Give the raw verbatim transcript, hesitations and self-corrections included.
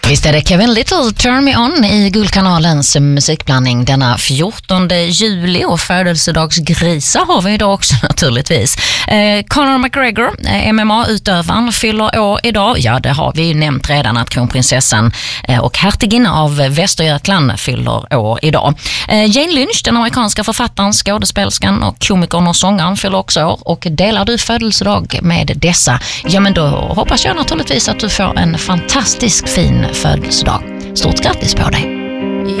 Visst är det Kevin Little, Turn Me On i Guldkanalens musikblandning denna fjortonde juli, och födelsedagsgrisa har vi idag också naturligtvis. Eh, Conor McGregor, eh, M M A-utövaren, fyller år idag. Ja, det har vi ju nämnt redan att kronprinsessan eh, och hertiginna av Västergötland fyller år idag. Eh, Jane Lynch, den amerikanska författaren, skådespelskan och komikern och sångaren, fyller också år. Och delar du födelsedag med dessa, ja men då hoppas jag naturligtvis att du får en fantastisk fin födelsedag. Stort grattis på dig!